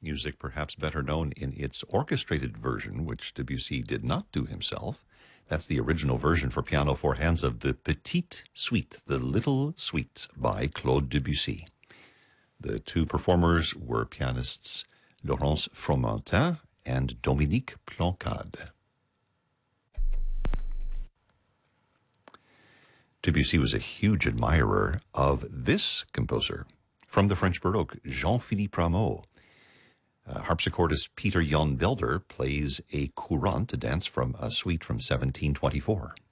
music perhaps better known in its orchestrated version, which Debussy did not do himself. That's the original version for piano four hands of the Petite Suite, the Little Suite by Claude Debussy. The two performers were pianists Laurence Fromentin and Dominique Plancade. Debussy was a huge admirer of this composer from the French Baroque, Jean-Philippe Rameau. Harpsichordist Peter Jan Belder plays a courante, a dance from a suite from 1724.